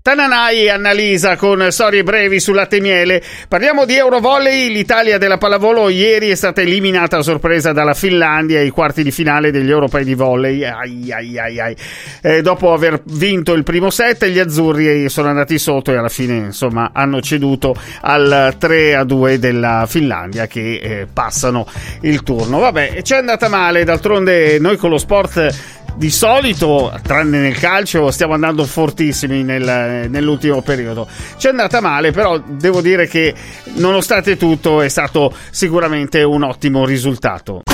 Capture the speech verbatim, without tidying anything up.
Tananai Annalisa con storie brevi sul latte e miele. Parliamo di Eurovolley. L'Italia della pallavolo ieri è stata eliminata a sorpresa dalla Finlandia ai quarti di finale degli europei di volley. Ai, ai, ai, ai. Eh, dopo aver vinto il primo set, gli azzurri sono andati sotto e alla fine insomma hanno ceduto al tre a due della Finlandia, che eh, passano il turno. Vabbè, ci è andata male, d'altronde noi con lo sport di solito, tranne nel calcio, stiamo andando fortissimi nel, nell'ultimo periodo. Ci è andata male, però devo dire che nonostante tutto è stato sicuramente un ottimo risultato.